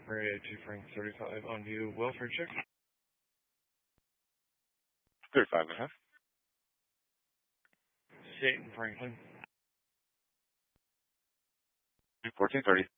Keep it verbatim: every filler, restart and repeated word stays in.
Radio two Frank thirty-five on view. Welfare check. thirty-five and a half. State and Franklin. fourteen thirty.